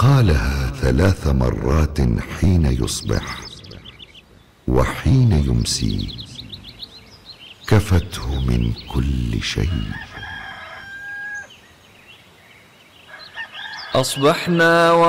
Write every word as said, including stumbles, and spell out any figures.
قالها ثلاث مرات حين يصبح وحين يمسي، كفته من كل شيء. أصبحنا